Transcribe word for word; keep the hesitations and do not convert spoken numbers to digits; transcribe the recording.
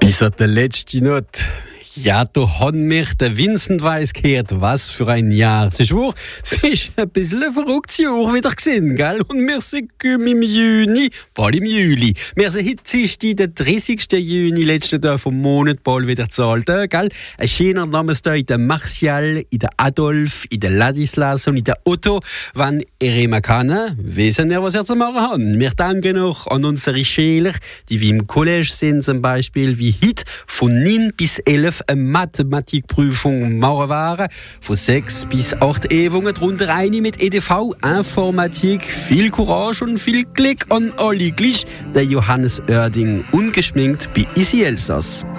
Bis auf der letzte Not. Ja, da haben wir den Vincent Weiss gehört. Was für ein Jahr. Es ist wahr, es ist ein bisschen ein verrücktes Jahr wieder gewesen, gell? Und wir sind im Juni, bald im Juli. Wir sind heute der dreißigsten Juni, letzten Tag vom Monat, bald wieder zahlt, gell? Ein schöner Namenstag in der Martial, in der Adolf, in der Ladislas und in der Otto. Wenn ihr immer kann, wissen wir, was ihr zu machen habt. Wir danken noch an unsere Schüler, die wie im College sind zum Beispiel, wie heute von neun bis elf eine Mathematikprüfung machen waren. Von sechs bis acht Übungen, darunter eine mit E D V, Informatik. Viel Courage und viel Glück an alle. Gleich der Johannes Oerding, ungeschminkt bei Easy Elsass.